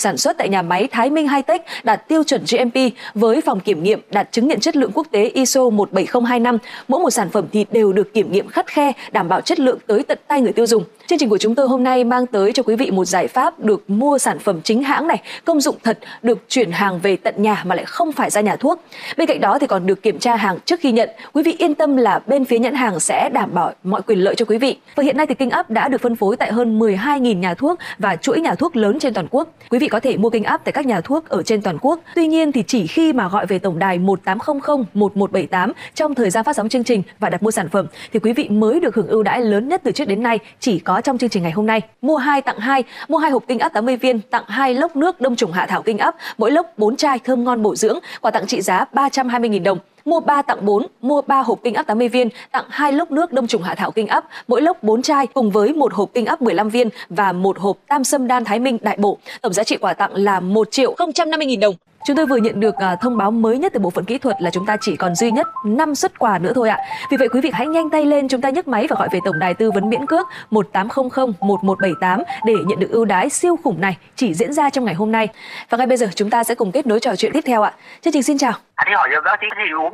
sản xuất tại nhà máy Thái Minh Hi-Tech đạt tiêu chuẩn GMP với phòng kiểm nghiệm đạt chứng nhận chất lượng quốc tế ISO 17025. Mỗi một sản phẩm thì đều được kiểm nghiệm khắt khe, đảm bảo chất lượng tới tận tay người tiêu dùng. Chương trình của chúng tôi hôm nay mang tới cho quý vị một giải pháp được mua sản phẩm chính hãng này, công dụng thật, được chuyển hàng về tận nhà mà lại không phải ra nhà thuốc. Bên cạnh đó thì còn được kiểm tra hàng trước khi nhận. Quý vị yên tâm là bên phía nhãn hàng sẽ đảm bảo mọi quyền lợi cho quý vị. Và hiện nay thì Kinh Up đã được phân phối tại hơn 12.000 nhà thuốc và chuỗi nhà thuốc lớn trên toàn quốc. Quý vị có thể mua Kinh Up tại các nhà thuốc ở trên toàn quốc. Tuy nhiên thì chỉ khi mà gọi về tổng đài 1800 1178 trong thời gian phát sóng chương trình và đặt mua sản phẩm thì quý vị mới được hưởng ưu đãi lớn nhất từ trước đến nay, chỉ có trong chương trình ngày hôm nay. Mua 2 tặng 2, mua 2 hộp Kinh Up 80 viên tặng 2 lốc nước đông trùng hạ thảo Kinh Up, mỗi lốc 4 chai thơm ngon bổ dưỡng, quà tặng trị giá 320.000 đồng. Mua 3 tặng 4, mua 3 hộp Kinh Up 80 viên tặng 2 lốc nước đông trùng hạ thảo Kinh Up, mỗi lốc 4 chai cùng với một hộp Kinh Up 15 viên và một hộp Tam Sâm Đan Thái Minh Đại Bổ. Tổng giá trị quà tặng là 1.050.000 đồng. Chúng tôi vừa nhận được thông báo mới nhất từ bộ phận kỹ thuật là chúng ta chỉ còn duy nhất 5 suất quà nữa thôi ạ. Vì vậy quý vị hãy nhanh tay lên, chúng ta nhấc máy và gọi về tổng đài tư vấn miễn cước 1800 1178 để nhận được ưu đãi siêu khủng này chỉ diễn ra trong ngày hôm nay. Và ngay bây giờ chúng ta sẽ cùng kết nối trò chuyện tiếp theo ạ. Chương trình xin chào. Anh hỏi cho bác sĩ gì uống